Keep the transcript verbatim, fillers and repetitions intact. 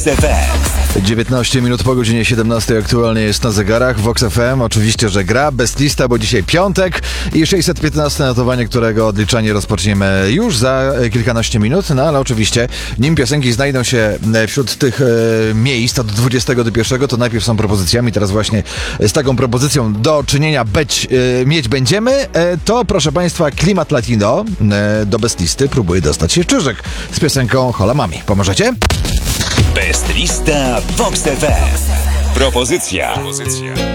Vox F M. dziewiętnaście minut po godzinie siedemnastej aktualnie jest na zegarach. Vox F M oczywiście, że gra, best lista, bo dzisiaj piątek i sześćset piętnaście notowanie, którego odliczanie rozpoczniemy już za kilkanaście minut, no ale oczywiście nim piosenki znajdą się wśród tych e, miejsc od dwudziestego do pierwszego, to najpierw są propozycjami, teraz właśnie z taką propozycją do czynienia być, e, mieć będziemy, e, to proszę Państwa Klimat Latino e, do best listy próbuje dostać się Czyżyk z piosenką Hola Mami. Pomożecie? Best lista Vox F M. Propozycja. Propozycja.